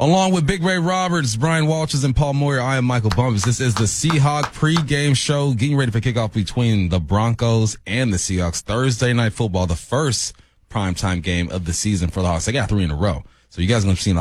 Along with Big Ray Roberts, Brian Walters, and Paul Moyer, I am Michael Bumpus. This is the Seahawk pregame show, getting ready for kickoff between the Broncos and the Seahawks. Thursday Night Football, the first primetime game of the season for the Hawks. They got 3 in a row. So you guys are going to see